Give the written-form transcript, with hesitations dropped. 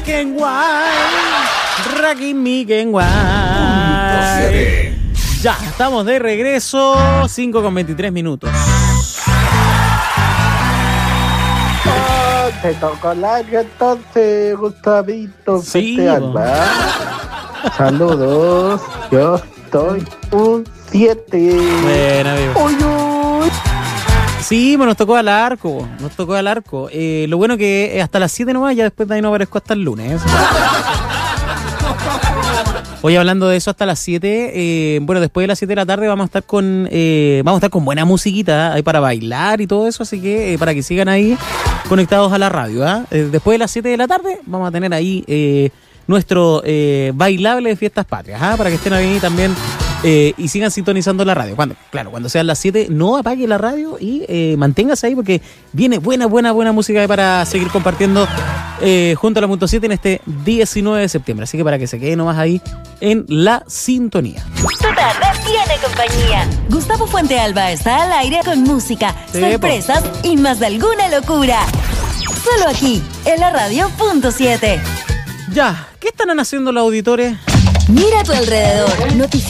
and White. Rocky Mickey and White. Ya, estamos de regreso. 5:23. Te tocó largo entonces, Gustavito. Sí, Alba. Saludos. Yo estoy un 7. Bueno, amigo. Uy, uy. Sí, pues nos tocó al arco. Lo bueno que hasta las 7 nomás, ya después de ahí no aparezco hasta el lunes. Hoy hablando de eso hasta las 7, bueno, después de las 7 de la tarde vamos a estar con buena musiquita ahí para bailar y todo eso, así que para que sigan ahí conectados a la radio. Después de las 7 de la tarde vamos a tener ahí nuestro bailable de fiestas patrias, para que estén ahí también y sigan sintonizando la radio. Cuando sean las 7, no apague la radio y manténgase ahí porque viene buena música para seguir compartiendo junto a la Punto 7 en este 19 de septiembre. Así que para que se quede nomás ahí en la sintonía. Tu tarde tiene compañía. Gustavo Fuentealba está al aire con música, sorpresas y más de alguna locura. Solo aquí, en la radio Punto 7. Ya, ¿qué están haciendo los auditores? Mira a tu alrededor.